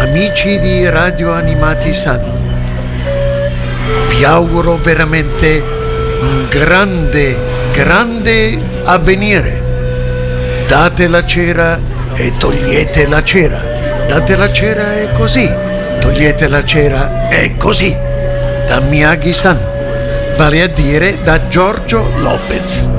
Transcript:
amici di Radio Animati San, vi auguro veramente un grande avvenire. Date la cera e togliete la cera. Date la cera e così. Togliete la cera e così. Da Miyagi-san, vale a dire da Giorgio Lopez.